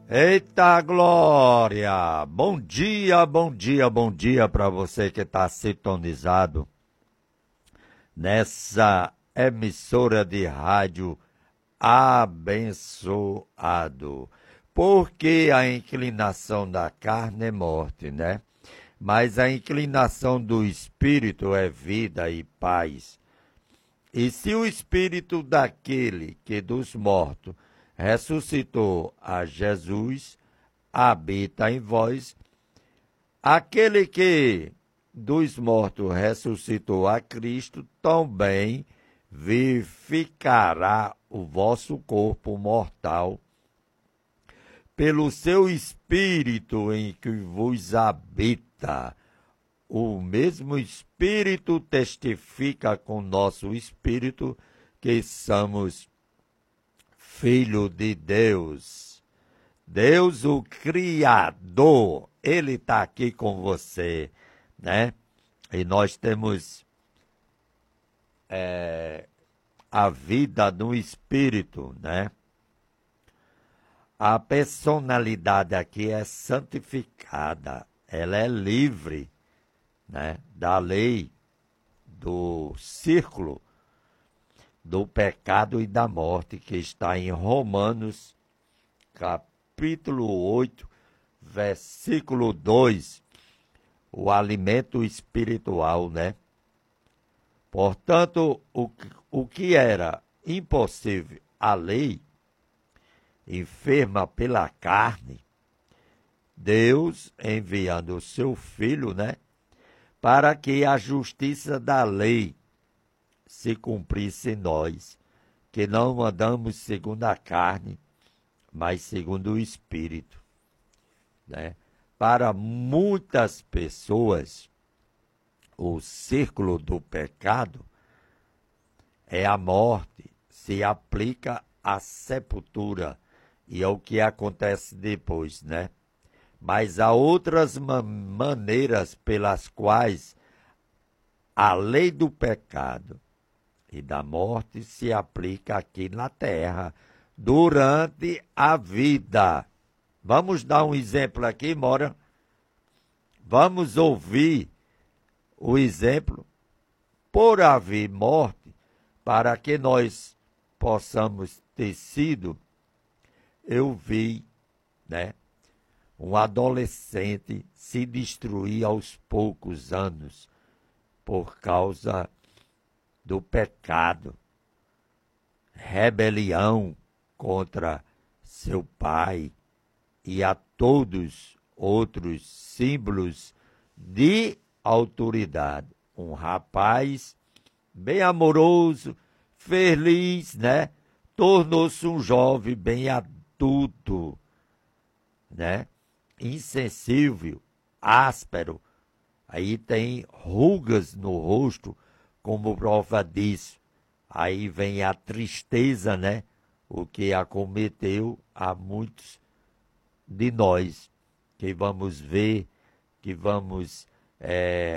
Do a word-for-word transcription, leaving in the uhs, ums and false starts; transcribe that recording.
Eita glória! Bom dia, bom dia, bom dia para você que está sintonizado nessa emissora de rádio abençoado. Porque a inclinação da carne é morte, né? Mas a inclinação do espírito é vida e paz. E se o espírito daquele que dos mortos ressuscitou a Jesus habita em vós, aquele que dos mortos ressuscitou a Cristo também vivificará o vosso corpo mortal pelo seu espírito em que vos habita. O mesmo Espírito testifica com nosso espírito que somos filhos de Deus. Deus, o Criador, Ele está aqui com você, né? E nós temos é, a vida no Espírito, né? A personalidade aqui é santificada, ela é livre, né, da lei, do círculo do pecado e da morte, que está em Romanos, capítulo oito, versículo dois, o alimento espiritual, né? Portanto, o, o que era impossível à lei, enferma pela carne, Deus enviando o seu Filho, né, para que a justiça da lei se cumprisse em nós, que não andamos segundo a carne, mas segundo o Espírito, né? Para muitas pessoas, o círculo do pecado é a morte, se aplica à sepultura, e é o que acontece depois, né? Mas há outras ma- maneiras pelas quais a lei do pecado e da morte se aplica aqui na terra, durante a vida. Vamos dar um exemplo aqui, Mora? Vamos ouvir o exemplo. Por haver morte, para que nós possamos ter sido, eu vi, né, um adolescente se destruir aos poucos anos por causa do pecado, rebelião contra seu pai e a todos outros símbolos de autoridade. Um rapaz bem amoroso, feliz, né? Tornou-se um jovem bem adulto, né? Insensível, áspero. Aí tem rugas no rosto, como prova disso. Aí vem a tristeza, né? O que acometeu a muitos de nós, que vamos ver, que vamos é,